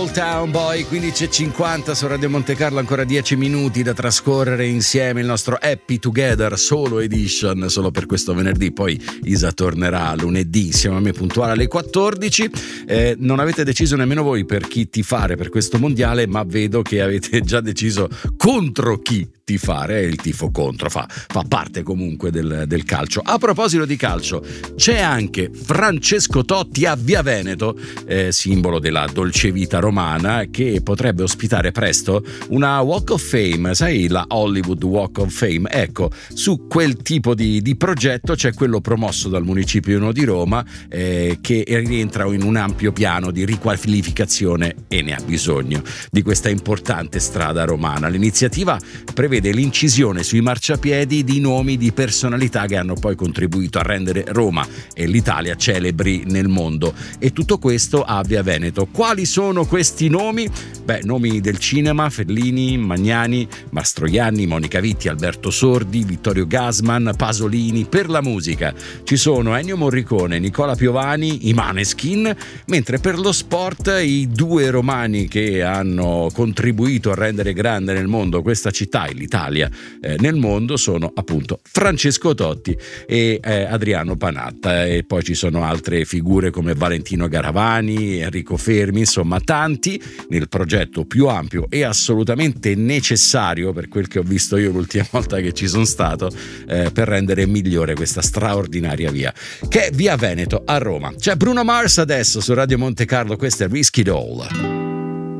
Old Town Boy, 15:50 su Radio Monte Carlo, ancora 10 minuti da trascorrere insieme, il nostro Happy Together Solo Edition solo per questo venerdì, poi Isa tornerà lunedì insieme a me puntuale alle 14. Non avete deciso nemmeno voi per chi tifare per questo mondiale, ma vedo che avete già deciso contro chi tifare. Il tifo contro fa parte comunque del calcio. A proposito di calcio, c'è anche Francesco Totti a Via Veneto, simbolo della dolce vita romana, che potrebbe ospitare presto una Walk of Fame, sai, la Hollywood Walk of Fame. Ecco, su quel tipo di progetto c'è quello promosso dal Municipio di Roma, che rientra in un ampio piano di riqualificazione, e ne ha bisogno, di questa importante strada romana. L'iniziativa prevede l'incisione sui marciapiedi di nomi di personalità che hanno poi contribuito a rendere Roma e l'Italia celebri nel mondo, e tutto questo a Via Veneto. Quali sono questi nomi? Nomi del cinema: Fellini, Magnani, Mastroianni, Monica Vitti, Alberto Sordi, Vittorio Gassman, Pasolini. Per la musica ci sono Ennio Morricone, Nicola Piovani, i Maneskin, mentre per lo sport i due romani che hanno contribuito a rendere grande nel mondo questa città e l'Italia nel mondo sono appunto Francesco Totti e Adriano Panatta, e poi ci sono altre figure come Valentino Garavani, Enrico Fermi, insomma tanti, nel progetto più ampio e assolutamente necessario, per quel che ho visto io l'ultima volta che ci sono stato, per rendere migliore questa straordinaria via che è Via Veneto a Roma. C'è Bruno Mars adesso su Radio Monte Carlo, questo è Risky Doll.